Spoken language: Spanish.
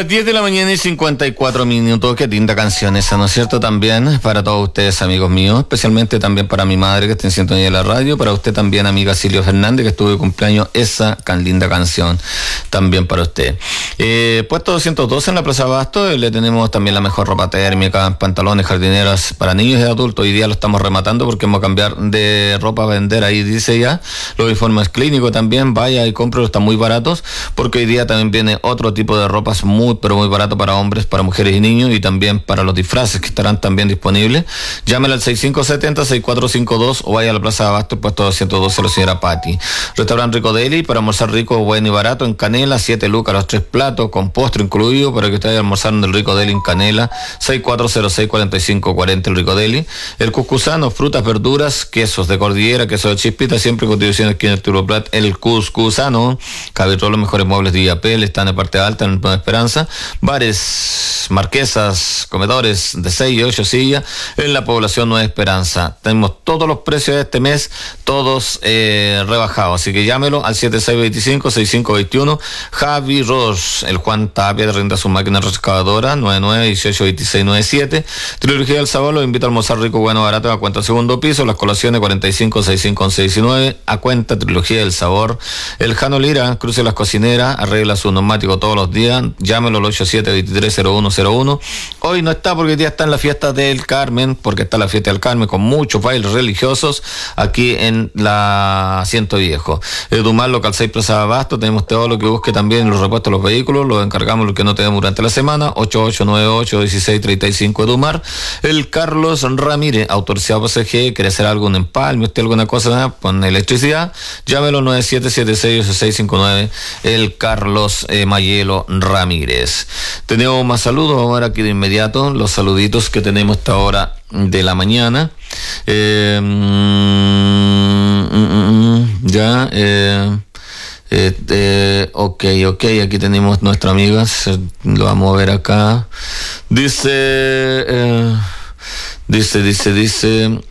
10 de la mañana y 54 minutos. Qué linda canción esa, ¿no es cierto? También para todos ustedes, amigos míos, especialmente también para mi madre que está en sintonía de la radio, para usted también, amiga Silvia Fernández, que estuvo de cumpleaños, esa tan linda canción también para usted. Puesto 212 en la Plaza Abasto, le tenemos también la mejor ropa térmica, pantalones, jardineras para niños y adultos. Hoy día lo estamos rematando porque vamos a cambiar de ropa a vender, ahí dice ya. Los uniformes clínicos también, vaya y cómpralo, están muy baratos, porque hoy día también viene otro tipo de ropas muy, pero muy barato para hombres, para mujeres y niños, y también para los disfraces que estarán también disponibles. Llámela al 6570-6452 o vaya a la Plaza de Abasto, puesto 212, la señora Patti. Restaurante Rico Deli, para almorzar rico, bueno y barato, en Canela, 7 lucas los 3 platos, con postre incluido, para que usted vaya a almorzar en el Rico Deli en Canela, 6406-4540 el Rico Deli. El Cuscusano, frutas, verduras, quesos de cordillera, queso de chispita, siempre con contribuciones aquí en el Turoplat. El Cuscusano, Cabirro, los mejores muebles de Illapel, está en la parte alta, en Nueva Esperanza. Bares, marquesas, comedores de 6 y 8 sillas en la población Nueva Esperanza. Tenemos todos los precios de este mes, todos rebajados, así que llámelo al 7625-6521. Javi Ross, el Juan Tapia, renta su máquina excavadora, 99-18-26-97. Trilogía del Sabor, lo invita a almorzar rico, bueno, barato, a cuenta segundo piso, las colaciones 45-65-11-19, a cuenta Trilogía del Sabor. El Jano Lira, cruce las cocineras, arregla su neumático todos los días, llámelo al 87-230101. Hoy no está porque hoy día está en la fiesta del Carmen, porque está la fiesta del Carmen con muchos bailes religiosos aquí en la Asiento Viejo. Dumar, local 6 Plaza Abasto, tenemos todo lo que busque también los repuestos de los vehículos, los encargamos lo que no tenemos durante la semana, 8898-1635 Dumar. El Carlos Ramírez, autorizado por CG, quiere hacer algún empalme, usted alguna cosa con electricidad, llámelo 9776-1659, el Carlos Mayelo Ramírez. Tenemos más saludos, vamos a ver aquí de inmediato los saluditos que tenemos hasta ahora de la mañana. Ok, aquí tenemos nuestra amiga, lo vamos a ver acá. Dice